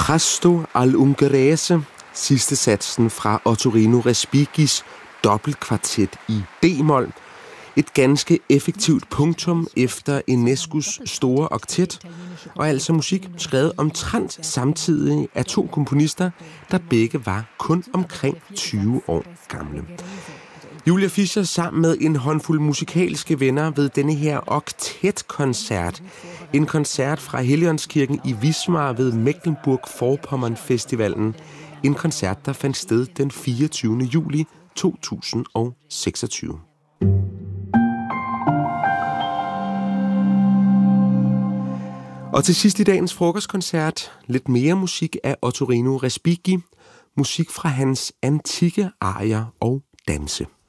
Presto all'Ungherese, sidste satsen fra Ottorino Respigis dobbeltkvartet i D-mol. Et ganske effektivt punktum efter Enescos store oktet, og altså musik skrevet omtrent samtidig af to komponister, der begge var kun omkring 20 år gamle. Julia Fischer sammen med en håndfuld musikalske venner ved denne her oktetkoncert. En koncert fra Helligåndskirken i Wismar ved Mecklenburg-Vorpommern-festivalen. En koncert, der fandt sted den 24. juli 2026. Og til sidst i dagens frokostkoncert, lidt mere musik af Ottorino Respighi. Musik fra hans antikke arier og danse.